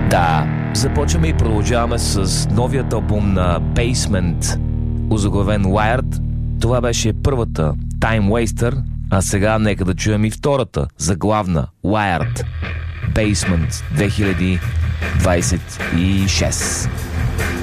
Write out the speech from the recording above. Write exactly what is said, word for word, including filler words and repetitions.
Да, започваме и продължаваме с новият албум на Basement, озаглавен Wired. Това беше първата, Time Waster, а сега нека да чуем и втората, заглавна, Wired, Basement две хиляди двадесет и шест.